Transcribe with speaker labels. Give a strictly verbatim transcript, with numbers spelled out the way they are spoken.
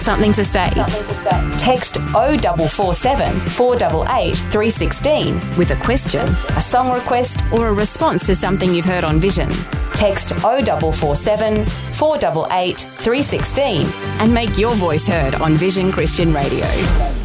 Speaker 1: Something to say. Text oh four four seven, four eight eight, three one six with a question, a song request, or a response to something you've heard on Vision. Text oh four four seven, four eight eight, three one six and make your voice heard on Vision Christian Radio.